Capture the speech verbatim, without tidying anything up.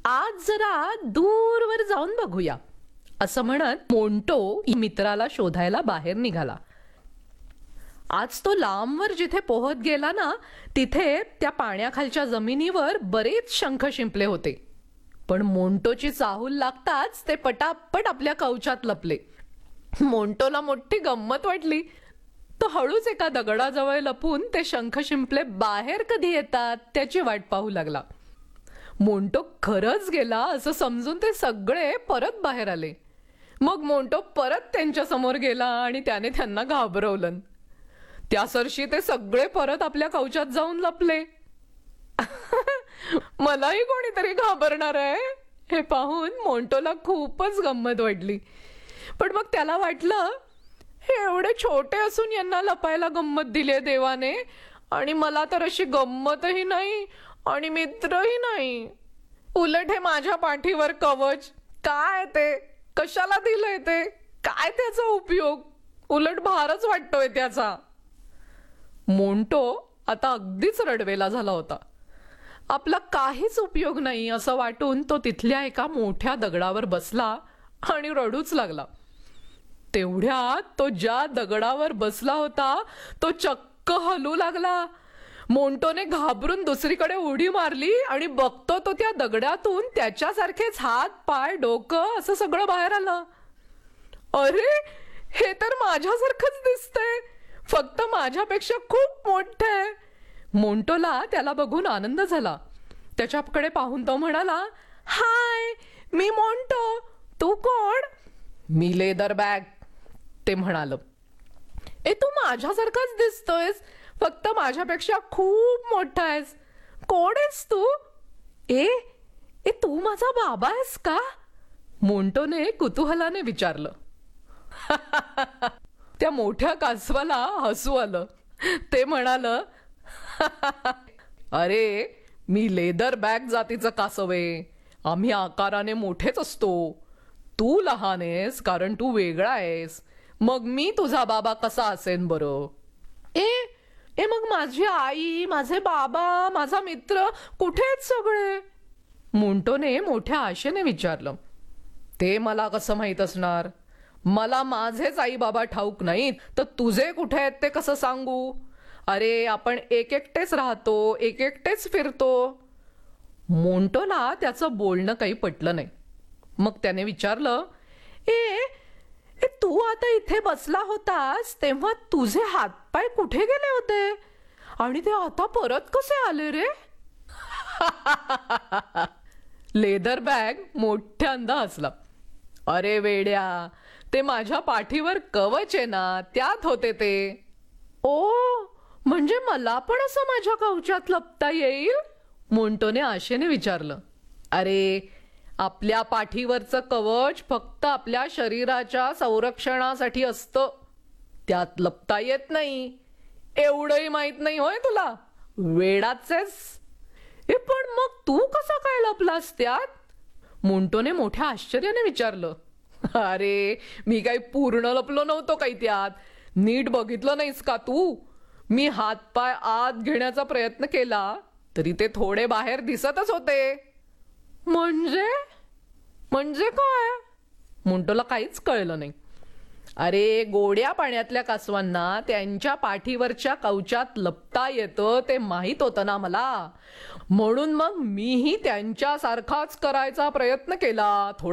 आज जरा दूरवर जाऊन बघूया, असं म्हणत मोंटो मित्राला शोधायला बाहेर निघाला. आज तो लांबवर जिथे पोहत गेला ना, तिथे त्या पाण्याखालच्या जमिनीवर बरेच शंख शिंपले होते. पण मोंटोची चाहूल लागताच ते पटापट आपल्या कवचात लपले. मोंटोला मोठी गंमत वाटली. तो हळूच एका दगडाजवळ लपून ते शंख शिंपले बाहेर कधी येतात त्याची वाट पाहू लागला. मोंटो खरंच गेला असं समजून ते सगळे परत बाहेर आले. मग मोंटो परत त्यांच्या समोर गेला आणि त्याने त्यांना घाबरवलं. त्यासरशी ते सगळे परत आपल्या कवचात जाऊन लपले. मलाही कोणीतरी घाबरणार आहे हे पाहून मोंटोला खूपच गंमत वाटली. पण मग त्याला वाटलं, हे एवढे छोटे असून यांना लपायला गंमत दिली देवाने, आणि मला तर अशी गंमतही नाही आणि मित्रही नाही. उलट हे माझ्या पाठीवर कवच, काय ते, कशाला दिलंय ते, काय त्याचा उपयोग, उलट भारच वाटतोय त्याचा. मोंटो आता अगदीच रडवेला झाला होता. आपला काहीच उपयोग नाही असं वाटून तो तिथल्या एका मोठ्या दगडावर बसला आणि रडूच लागला. तेवढ्यात तो ज्या दगडावर बसला होता तो चक्क हलू लागला. मोंटोने घाबरून दुसरीकडे उडी मारली आणि बघतो तो त्या दगडातून त्याच्यासारखेच हात, पाय, डोकं असं सगळं बाहेर आलं. अरे, हे तर माझ्यासारखंच दिसतंय, फक्त माझ्यापेक्षा खूप मोठं आहे. मोंटोला त्याला बघून आनंद झाला. त्याच्याकडे पाहून तो म्हणाला, हाय, मी मोंटो, तू कोण? मी लेदर बॅग, ते म्हणाल. ए, तू माझ्यासारखाच दिसतोयस, फक्त माझ्यापेक्षा खूप मोठा आहेस. कोण आहेस तू? ए ए तू माझा बाबा आहेस का? मोंटोने कुतूहलाने विचारलं. त्या मोठ्या कासवाला हसू आलं. ते म्हणाल, अरे, मी लेदर बॅग जातीचं कासव आहे. आम्ही आकाराने मोठेच असतो. तू लहान आहेस कारण तू वेगळा आहेस. मग मी तुझा बाबा कसा असेन बरं? ए ए मग माझी आई, माझे बाबा, माझा मित्र कुठे आहेत सगळे? मोंटोने मोठ्या आशेने विचारलं. ते मला कसं माहित असणार? मला माझेच आई बाबा ठाऊक नाहीत, तर तुझे कुठे आहेत ते कसं सांगू? अरे, आपण एक एकटेच राहतो, एक एकटेच फिरतो. मोंटोला त्याचं बोलणं काही पटलं नाही. मग त्याने विचारलं, ए ए तू आता इथे बसला होतास तेव्हा तुझे हातपाय कुठे गेले होते आणि ते आता परत कसे आले रे? लेदर बॅग मोठ्यांदा हसला. अरे वेड्या, ते माझ्या पाठीवर कवच आहे ना, त्यात होते ते. ओ, म्हणजे मला पण असं माझ्या कवचात लपता येईल? मोंटोने आशेने विचारलं. अरे, आपल्या पाठीवरचं कवच फक्त आपल्या शरीराच्या संरक्षणासाठी असतं, त्यात लपता येत नाही. एवढंही माहित नाही होय तुला? वेडाचेस. ए, पण मग तू कसा काय लपलास त्यात? मोंटोने मोठ्या आश्चर्याने विचारलं. अरे, मी काही पूर्ण लपलो नव्हतो काही त्यात. नीट बघितलं नाहीस का तू? मी हातपाय आत घेण्याचा प्रयत्न केला तरी ते थोडे बाहेर दिसतच होते. म्हणजे म्हणजे काय? मोंटोला काहीच कळलं नाही. अरे, गोड्या पाण्यातल्या कासवांना त्यांच्या पाठीवरच्या कवचात लपता येतं ते माहित होतं ना मला, म्हणून मग मीही त्यांच्यासारखाच करायचा प्रयत्न केला.